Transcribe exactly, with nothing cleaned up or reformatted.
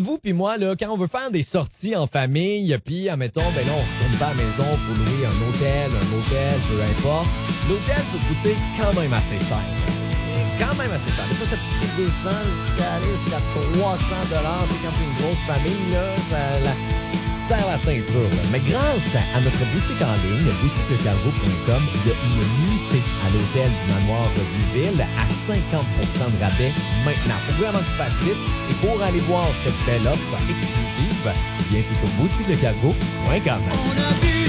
entre vous puis moi, là, quand on veut faire des sorties en famille, puis, admettons, ben là, on retourne pas à la maison pour louer un hôtel, un hôtel, peu importe. L'hôtel peut coûter quand même assez cher. Quand même assez cher. Des fois, ça peut coûter deux cents jusqu'à aller jusqu'à trois cents dollars. Tu sais, quand t'es une grosse famille, là, ça, la, tu te serres la ceinture. Là. Mais grâce à notre boutique en ligne, boutique le cargo point com, il y a une nuitée à l'hôtel du Manoir de Blueville à cinquante pour cent de rabais maintenant. Faut vraiment que tu fasses vite. Et pour aller voir cette belle offre exclusive, bien, c'est sur boutique le cargo point com. On a vu